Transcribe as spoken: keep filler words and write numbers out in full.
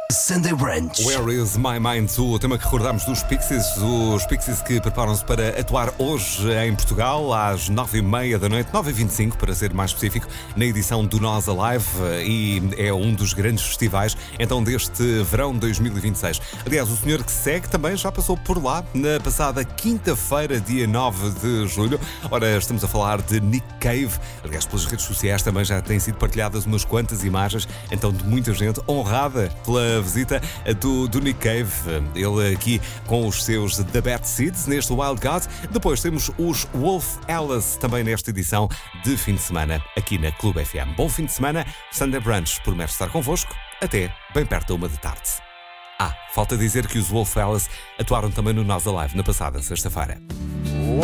Sunday Brunch. Where is my mind? O tema que recordamos dos Pixies, os Pixies que preparam-se para atuar hoje em Portugal às nove e meia da noite, nove e vinte e cinco para ser mais específico, na edição do Nós Alive, e é um dos grandes festivais então deste verão de dois mil e vinte e seis. Aliás, o senhor que segue também já passou por lá na passada quinta-feira, dia nove de julho. Ora, estamos a falar de Nick Cave. Aliás, pelas redes sociais também já têm sido partilhadas umas quantas imagens então de muita gente honrada pela visita do, do Nick Cave, ele aqui com os seus The Bad Seeds neste Wild God. Depois temos os Wolf Alice também nesta edição de fim de semana aqui na Clube F M. Bom fim de semana, Sunday Brunch promete estar convosco até bem perto da uma da tarde. Ah, falta dizer que os Wolf Alice atuaram também no Nós Alive na passada sexta-feira.